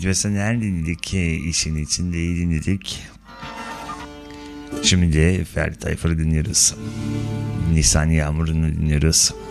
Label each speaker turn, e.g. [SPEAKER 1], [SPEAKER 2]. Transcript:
[SPEAKER 1] ve Soner dinledik. İşin içindeyi dinledik. Şimdi de Ferdi Tayfur'u dinliyoruz. Nisan Yağmuru'nu dinliyoruz.